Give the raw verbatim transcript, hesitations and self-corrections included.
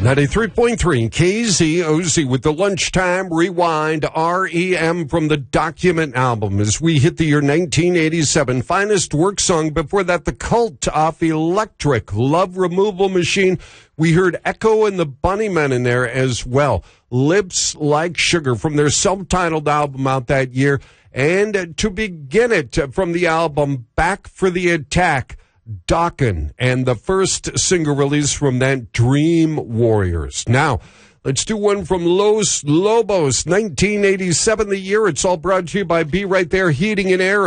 ninety-three point three K Z O Z with the Lunchtime Rewind, R E M from the Document album as we hit the year nineteen eighty-seven. Finest work song. Before that, The Cult off Electric, Love Removal Machine. We heard Echo and the Bunnymen in there as well. Lips Like Sugar from their self-titled album out that year. And to begin it, from the album Back for the Attack, Dokken, and the first single release from that, Dream Warriors. Now, let's do one from Los Lobos, nineteen eighty-seven, the year. It's all brought to you by Be Right There Heating and Air.